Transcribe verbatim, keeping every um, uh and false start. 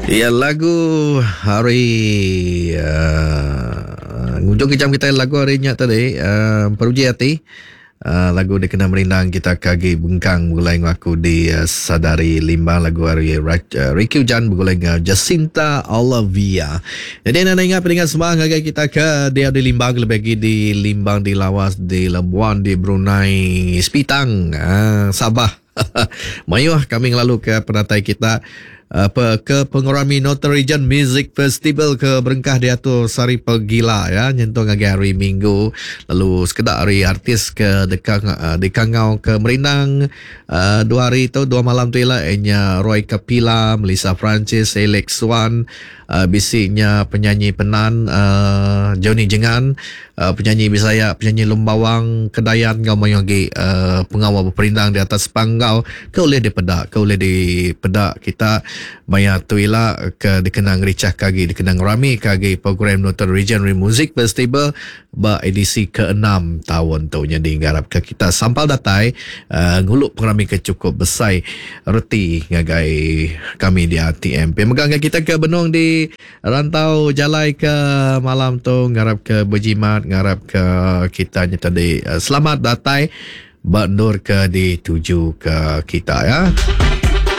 Ya, lagu hari uh, hujung kejam kita lagu harinya tadi uh, Peruji Hati. Uh, lagu dia kena merindang kita kagi bengkang bergulai aku di uh, Sadari Limbang lagu hari uh, Ricky Hujan bergulai uh, Jacinta Olivia. Jadi anda ingat pendengar semua ngagai kita ke dia di Limbang, lebih lagi di Limbang, di Lawas, di Labuan, di Brunei, Sepitang, uh, Sabah. Mayuh kami lalu ke penatai kita apa ke pengurami Northern Region Music Festival ke Berengkah dia tu Sari Pegila ya, nyentuh ngagi hari Minggu, lalu sekedar hari artis ke dekang uh, di Kangau ke Merindang uh, dua hari tu dua malam tu ialah enya Roy Kapila, Melissa Francis, Alex Wan, uh, bisiknya penyanyi Penan, uh, Johnny Jengan, uh, penyanyi Bisaya, penyanyi Lumbawang, Kedayan ngau mayagi uh, pengawal berperindang di atas panggau ke oleh di pedak, ke oleh di pedak kita maya tuila ke dikenang ricah kagi dikenang rami kagi program Northern Region Music Festival ba edisi keenam tahun tu nya digarap ke kita sampal datai uh, nguluk pengrami ke cukup besai reti ngagai kami di A T M P megang kita ke benung di rantau jalai ke malam tu ngarap ke berjimat ngarap ke kita nya tadi uh, selamat datai bandur ke dituju ke kita ya.